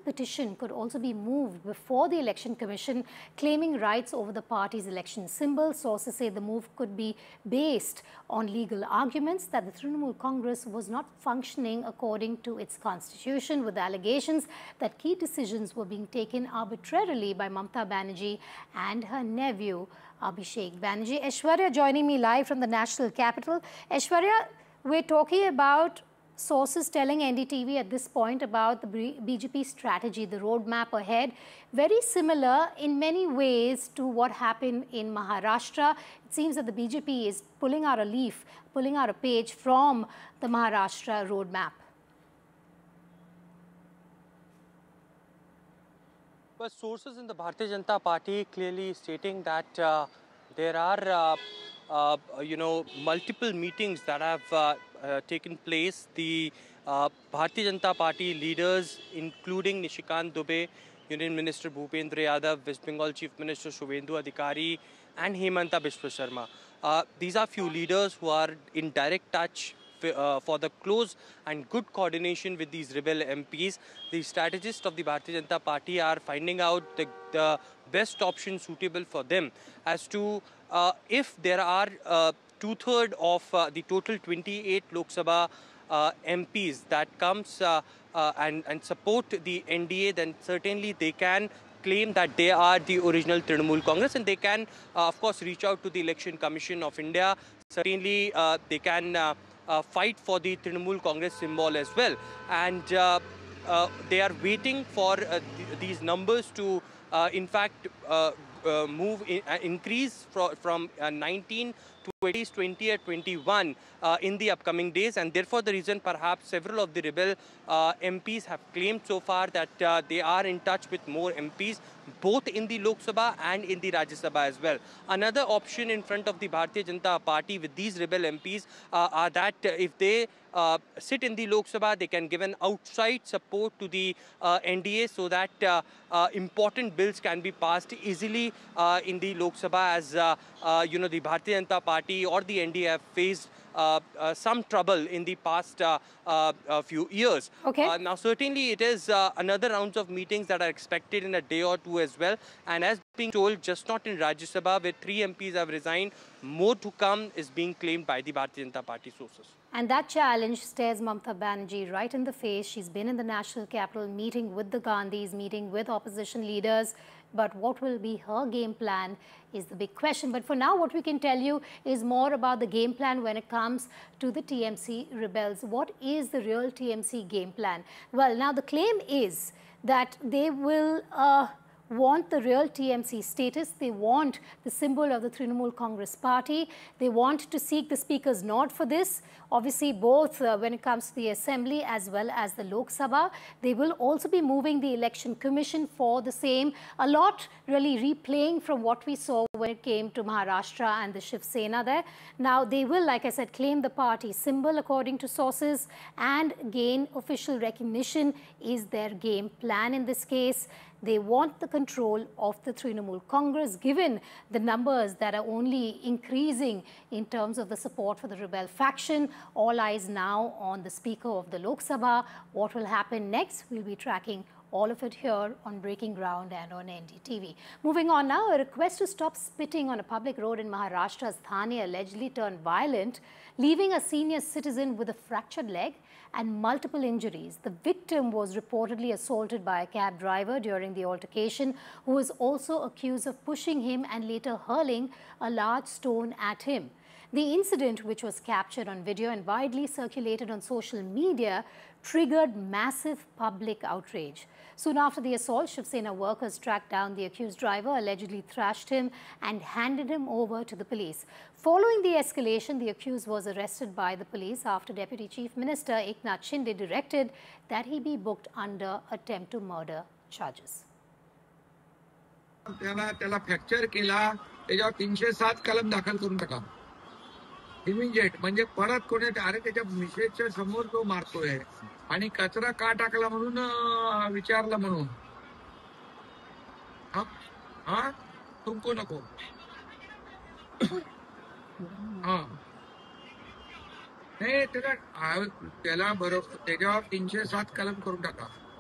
petition could also be moved before the Election Commission, claiming rights over the party's election symbol. Sources say the move could be based on legal arguments that the Trinamool Congress was not functioning according to its constitution, with allegations that key decisions were being taken arbitrarily by Mamata Banerjee and her nephew Abhishek Banerjee. Aishwarya joining me live from the national capital. Aishwarya, we're talking about sources telling NDTV at this point about the BJP strategy, the roadmap ahead, very similar in many ways to what happened in Maharashtra. It seems that the BJP is pulling out a leaf, pulling out a page from the Maharashtra roadmap. But sources in the Bharatiya Janata Party clearly stating that there are multiple meetings that have taken place. The Bharatiya Janata Party leaders, including Nishikant Dubey, Union Minister Bhupendra Yadav, West Bengal Chief Minister Shubhendu Adhikari, and Hemanta Biswa Sharma. These are few leaders who are in direct touch for the close and good coordination with these rebel MPs. The strategists of the Bharatiya Janata Party are finding out the best option suitable for them as to if there are two-thirds of the total 28 Lok Sabha MPs that comes and support the NDA, then certainly they can claim that they are the original Trinamool Congress, and they can, of course, reach out to the Election Commission of India. Certainly, they can fight for the Trinamool Congress symbol as well. And they are waiting for these numbers to, in fact, increase from 19 to at least 20 or 21 in the upcoming days, and therefore the reason perhaps several of the rebel MPs have claimed so far that they are in touch with more MPs both in the Lok Sabha and in the Rajya Sabha as well. Another option in front of the Bharatiya Janata Party with these rebel MPs are that if they sit in the Lok Sabha, they can give an outside support to the NDA so that important bills can be passed easily in the Lok Sabha, as the Bharatiya Janata Party or the NDA have faced some trouble in the past few years. Okay. Now, certainly it is another rounds of meetings that are expected in a day or two as well. And as being told, just not in Rajya Sabha, where 3 MPs have resigned, more to come is being claimed by the Bharatiya Janata Party sources. And that challenge stares Mamata Banerjee right in the face. She's been in the national capital meeting with the Gandhis, meeting with opposition leaders. But what will be her game plan is the big question. But for now, what we can tell you is more about the game plan when it comes to the TMC rebels. What is the real TMC game plan? Well, now the claim is that they will want the real TMC status. They want the symbol of the Trinamool Congress Party. They want to seek the Speaker's nod for this. Obviously, both when it comes to the Assembly as well as the Lok Sabha. They will also be moving the Election Commission for the same. A lot really replaying from what we saw when it came to Maharashtra and the Shiv Sena there. Now, they will, like I said, claim the party symbol according to sources and gain official recognition is their game plan in this case. They want the control of the Trinamool Congress, given the numbers that are only increasing in terms of the support for the rebel faction. All eyes now on the Speaker of the Lok Sabha. What will happen next? We'll be tracking all of it here on Breaking Ground and on NDTV. Moving on now, a request to stop spitting on a public road in Maharashtra's Thane allegedly turned violent, leaving a senior citizen with a fractured leg and multiple injuries. The victim was reportedly assaulted by a cab driver during the altercation, who was also accused of pushing him and later hurling a large stone at him. The incident, which was captured on video and widely circulated on social media, triggered massive public outrage. Soon after the assault, Shiv Sena workers tracked down the accused driver, allegedly thrashed him and handed him over to the police. Following the escalation, the accused was arrested by the police after Deputy Chief Minister Eknath Shinde directed that he be booked under attempt to murder charges. त्याला fracture केला, त्याच्यावर 307 कलम दाखल करून टाका immediate. म्हणजे परत कोणी अरे त्याच्या मिसेसच्या समोर तो मारतोय आणि कचरा का टाकला म्हणून विचारलं म्हणून हा तुमको नको हा नाही त्याला बरोबर त्याच्यावर 307 कलम करून टाका.